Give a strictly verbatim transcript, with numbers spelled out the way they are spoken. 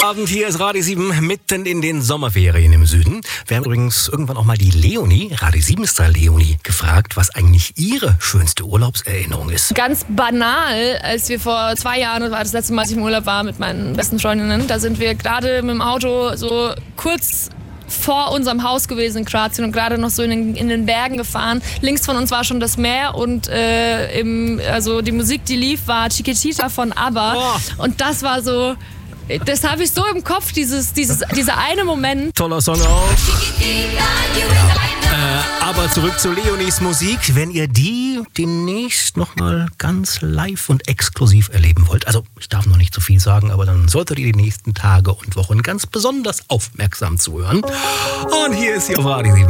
Abend, hier ist Radio sieben, mitten in den Sommerferien im Süden. Wir haben übrigens irgendwann auch mal die Leonie, Radio sieben-Star Leonie, gefragt, was eigentlich ihre schönste Urlaubserinnerung ist. Ganz banal, als wir vor zwei Jahren, das war das letzte Mal, als ich im Urlaub war mit meinen besten Freundinnen, da sind wir gerade mit dem Auto so kurz vor unserem Haus gewesen in Kroatien und gerade noch so in den, in den Bergen gefahren. Links von uns war schon das Meer und äh, im, also die Musik, die lief, war Chiquitita von ABBA. Oh. Und das war so, das habe ich so im Kopf, dieses, dieses, dieser eine Moment. Toller Song auch. Äh, aber zurück zu Leonies Musik. Wenn ihr die demnächst nochmal ganz live und exklusiv erleben wollt, also ich darf noch nicht zu viel sagen, aber dann solltet ihr die nächsten Tage und Wochen ganz besonders aufmerksam zuhören. Und hier ist sie auf Radio sieben.